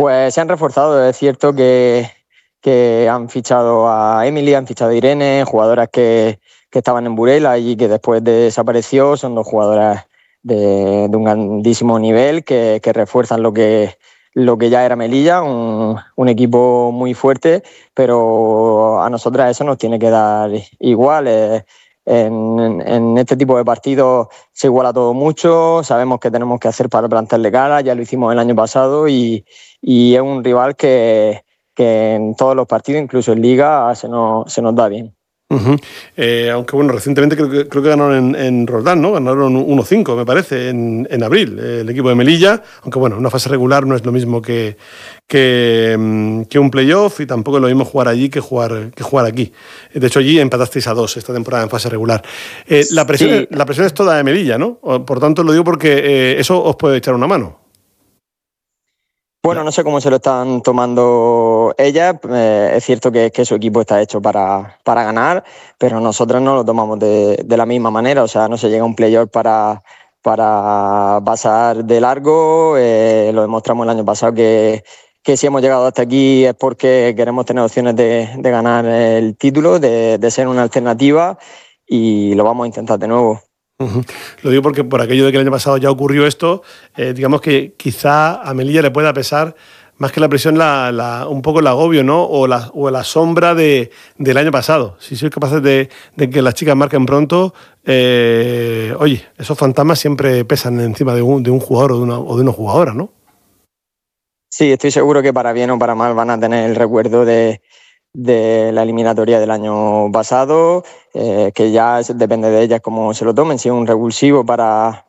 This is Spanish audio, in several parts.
Pues se han reforzado, es cierto que han fichado a Emily, han fichado a Irene, jugadoras que estaban en Burela y que después desapareció. Son dos jugadoras de un grandísimo nivel que refuerzan lo que ya era Melilla, un equipo muy fuerte, pero a nosotras eso nos tiene que dar igual. En este tipo de partidos se iguala todo mucho, sabemos qué tenemos que hacer para plantarle cara, ya lo hicimos el año pasado y es un rival que en todos los partidos, incluso en Liga, se nos da bien. Uh-huh. Aunque bueno, recientemente creo que ganaron en Roldán, ¿no? Ganaron 1-5, me parece, en abril, el equipo de Melilla, aunque bueno, una fase regular no es lo mismo que un playoff y tampoco es lo mismo jugar allí que jugar aquí. De hecho, allí empatasteis a 2 esta temporada en fase regular. La presión es toda de Melilla, ¿no? Por tanto, lo digo porque eso os puede echar una mano. Bueno, no sé cómo se lo están tomando ellas. Es cierto que su equipo está hecho para ganar, pero nosotros no lo tomamos de la misma manera. O sea, no se llega a un playoff para pasar de largo. Lo demostramos el año pasado que si hemos llegado hasta aquí es porque queremos tener opciones de ganar el título, de ser una alternativa, y lo vamos a intentar de nuevo. Uh-huh. Lo digo porque por aquello de que el año pasado ya ocurrió esto, digamos que quizá a Melilla le pueda pesar más que la presión un poco el agobio, ¿no? O la sombra del año pasado. Si sois capaces de que las chicas marquen pronto, oye, esos fantasmas siempre pesan encima de un jugador o de una jugadora, ¿no? Sí, estoy seguro que para bien o para mal van a tener el recuerdo de la eliminatoria del año pasado, que ya depende de ellas cómo se lo tomen, si es un revulsivo para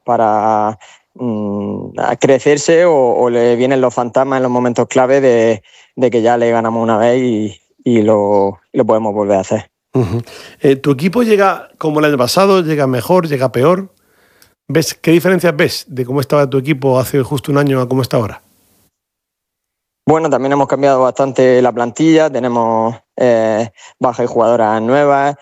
crecerse o le vienen los fantasmas en los momentos clave de que ya le ganamos una vez y lo podemos volver a hacer. Uh-huh. ¿Tu equipo llega como el año pasado? ¿Llega mejor? ¿Llega peor? ¿Qué diferencias ves de cómo estaba tu equipo hace justo un año a cómo está ahora? Bueno, también hemos cambiado bastante la plantilla, tenemos bajas y jugadoras nuevas,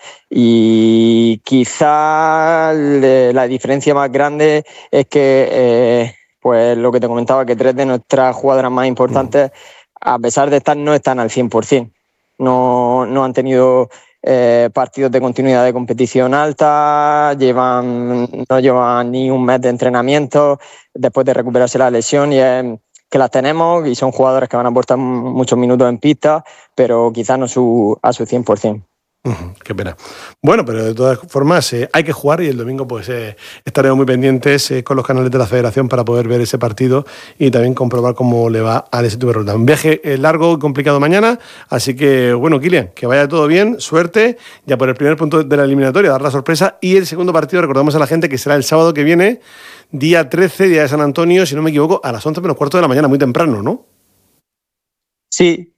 y quizá la diferencia más grande es que, pues lo que te comentaba, que 3 de nuestras jugadoras más importantes, a pesar de estar, no están al 100%. No han tenido partidos de continuidad de competición alta, no llevan ni un mes de entrenamiento después de recuperarse la lesión, y es que las tenemos y son jugadores que van a aportar muchos minutos en pista, pero quizás no a su 100%. Qué pena. Bueno, pero de todas formas hay que jugar, y el domingo pues estaremos muy pendientes con los canales de la Federación para poder ver ese partido y también comprobar cómo le va al STV Roldán. Un viaje largo y complicado mañana, así que bueno, Kilian, que vaya todo bien, suerte ya por el primer punto de la eliminatoria, dar la sorpresa, y el segundo partido recordamos a la gente que será el sábado que viene, día 13, día de San Antonio, si no me equivoco, a las 11 menos cuarto de la mañana, muy temprano, ¿no? Sí,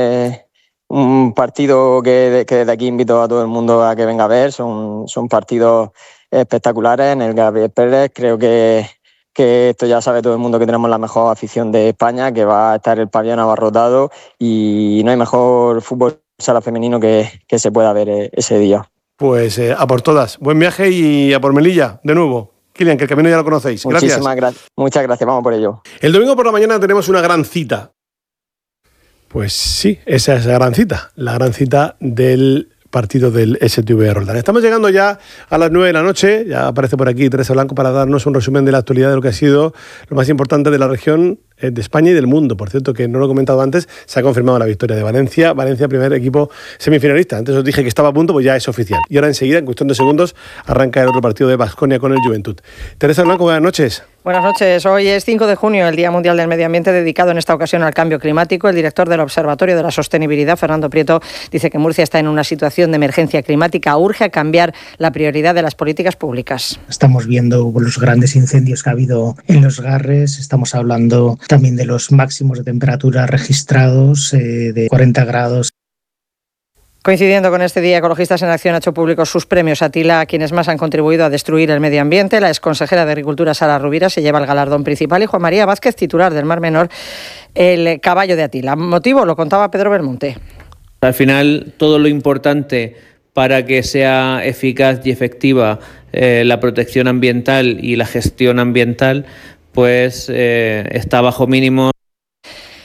un partido que desde aquí invito a todo el mundo a que venga a ver. Son partidos espectaculares en el Gabriel Pérez. Creo que esto ya sabe todo el mundo, que tenemos la mejor afición de España, que va a estar el pabellón abarrotado, y no hay mejor fútbol sala femenino que se pueda ver ese día. Pues a por todas. Buen viaje y a por Melilla, de nuevo. Kilian, que el camino ya lo conocéis. Gracias. Muchísimas gracias. Muchas gracias, vamos por ello. El domingo por la mañana tenemos una gran cita. Pues sí, esa es la gran cita del partido del STV Roldán. Estamos llegando ya a las 9 de la noche, ya aparece por aquí Teresa Blanco para darnos un resumen de la actualidad de lo que ha sido lo más importante de la región, de España y del mundo. Por cierto, que no lo he comentado antes, se ha confirmado la victoria de Valencia, primer equipo semifinalista. Antes os dije que estaba a punto, pues ya es oficial. Y ahora enseguida, en cuestión de segundos, arranca el otro partido de Baskonia con el Juventud. Teresa Blanco, buenas noches. Buenas noches. Hoy es 5 de junio, el Día Mundial del Medio Ambiente, dedicado en esta ocasión al cambio climático. El director del Observatorio de la Sostenibilidad, Fernando Prieto, dice que Murcia está en una situación de emergencia climática. Urge a cambiar la prioridad de las políticas públicas. Estamos viendo los grandes incendios que ha habido en los Garres. Estamos hablando también de los máximos de temperatura registrados, de 40 grados. Coincidiendo con este día, Ecologistas en Acción ha hecho públicos sus premios a Tila, a quienes más han contribuido a destruir el medio ambiente. La exconsejera de Agricultura, Sara Rubira, se lleva el galardón principal, y Juan María Vázquez, titular del Mar Menor, el caballo de Atila. Motivo lo contaba Pedro Belmonte. Al final, todo lo importante para que sea eficaz y efectiva la protección ambiental y la gestión ambiental, pues está bajo mínimos.